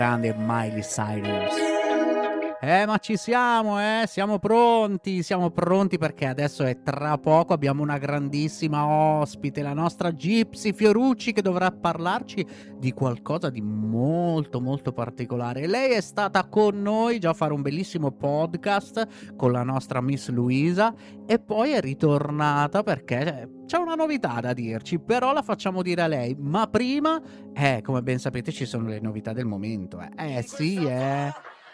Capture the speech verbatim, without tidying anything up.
Grande Miley Cyrus. Eh, ma ci siamo, eh? Siamo pronti, siamo pronti perché adesso è tra poco, abbiamo una grandissima ospite, la nostra Gypsy Fiorucci, che dovrà parlarci di qualcosa di molto molto particolare. Lei è stata con noi già a fare un bellissimo podcast con la nostra Miss Luisa e poi è ritornata perché c'è una novità da dirci, però la facciamo dire a lei. Ma prima, eh, come ben sapete, ci sono le novità del momento. Eh, eh sì, eh.